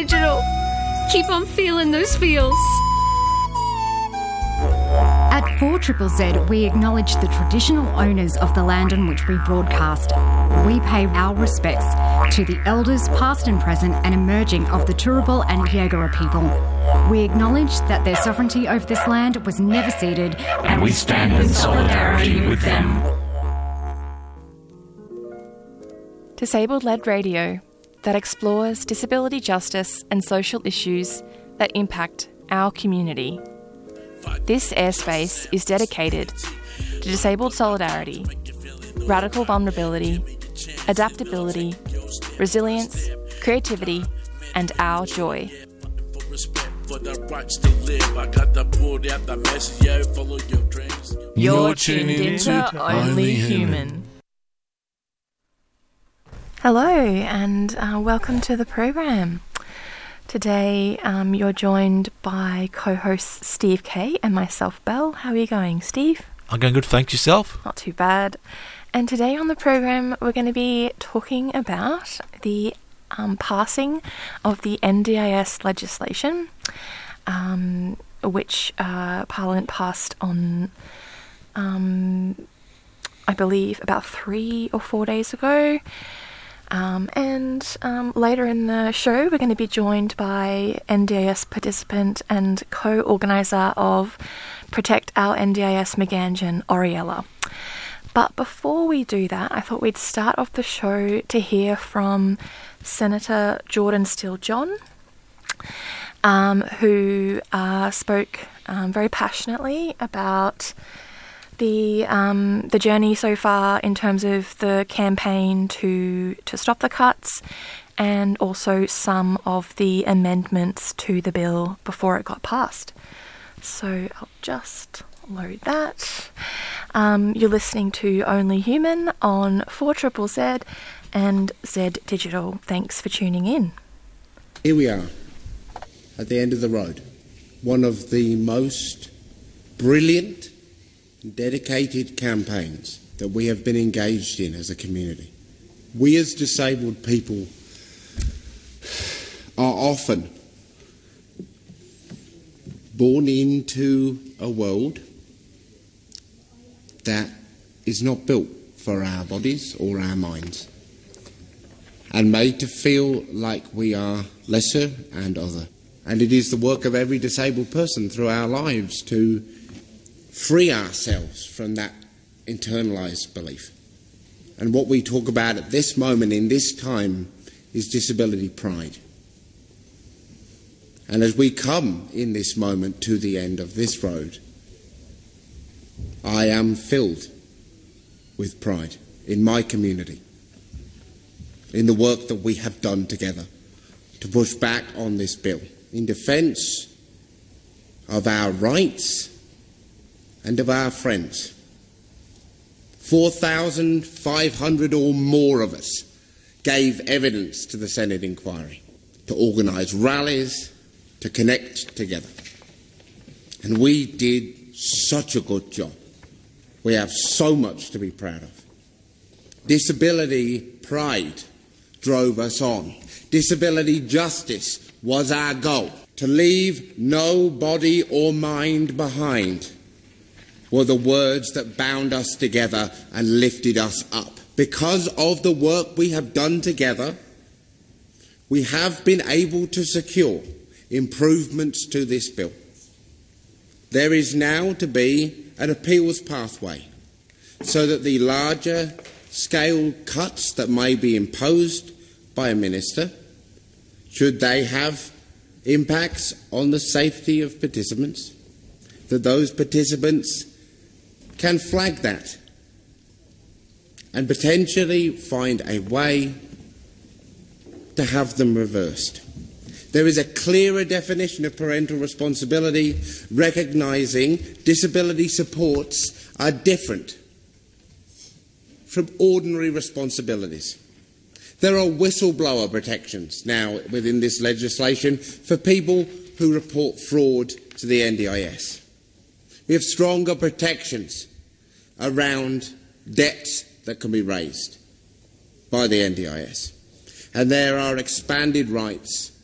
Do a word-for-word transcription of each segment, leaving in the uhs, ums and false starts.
Digital. Keep on feeling those feels. At four Z Z Z, we acknowledge the traditional owners of the land on which we broadcast. We pay our respects to the elders past and present and emerging of the Turrbal and Yagara people. We acknowledge that their sovereignty over this land was never ceded, and we stand in solidarity with them. Disabled-led radio that explores disability justice and social issues that impact our community. This airspace is dedicated to disabled solidarity, radical vulnerability, adaptability, resilience, creativity, and our joy. You're tuned into Only Human. Hello, and uh, welcome to the program. Today, um, you're joined by co-hosts Steve Kay and myself, Belle. How are you going, Steve? I'm going good, thanks. Yourself? Not too bad. And today on the program, we're going to be talking about the um, passing of the N D I S legislation, um, which uh, Parliament passed on, um, I believe, about three or four days ago. Um, and um, later in the show, we're going to be joined by N D I S participant and co-organiser of Protect Our N D I S Meganjin, Oriella. But before we do that, I thought we'd start off the show to hear from Senator Jordan Steele-John, um, who uh, spoke um, very passionately about the um, the journey so far in terms of the campaign to to stop the cuts, and also some of the amendments to the bill before it got passed. So I'll just load that. Um, you're listening to Only Human on four Z Z Z and Z Digital. Thanks for tuning in. Here we are at the end of the road. One of the most brilliant, dedicated campaigns that we have been engaged in as a community. We as disabled people are often born into a world that is not built for our bodies or our minds, and made to feel like we are lesser and other. And it is the work of every disabled person through our lives to free ourselves from that internalised belief. And what we talk about at this moment, in this time, is disability pride. And as we come in this moment to the end of this road, I am filled with pride in my community, in the work that we have done together to push back on this bill in defence of our rights and of our friends. four thousand five hundred or more of us gave evidence to the Senate inquiry, to organise rallies, to connect together. And we did such a good job. We have so much to be proud of. Disability pride drove us on. Disability justice was our goal. To leave no body or mind behind were the words that bound us together and lifted us up. Because of the work we have done together, we have been able to secure improvements to this bill. There is now to be an appeals pathway so that the larger scale cuts that may be imposed by a minister, should they have impacts on the safety of participants, that those participants can flag that and potentially find a way to have them reversed. There is a clearer definition of parental responsibility, recognising disability supports are different from ordinary responsibilities. There are whistleblower protections now within this legislation for people who report fraud to the N D I S. We have stronger protections around debts that can be raised by the N D I S. And there are expanded rights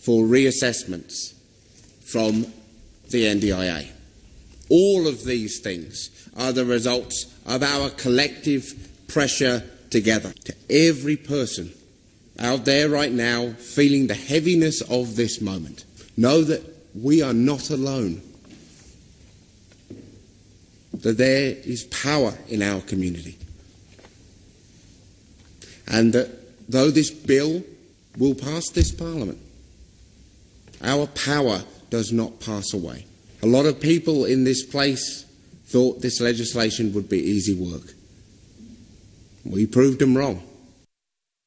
for reassessments from the N D I A. All of these things are the results of our collective pressure together. To every person out there right now feeling the heaviness of this moment, know that we are not alone. That there is power in our community. And that though this bill will pass this Parliament, our power does not pass away. A lot of people in this place thought this legislation would be easy work. We proved them wrong.